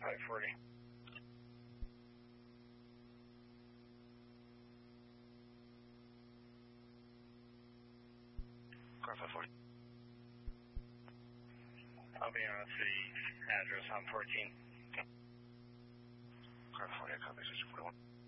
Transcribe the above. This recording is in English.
540. Car 540. I'll be on the address on 14. Car 40, I copy, 41.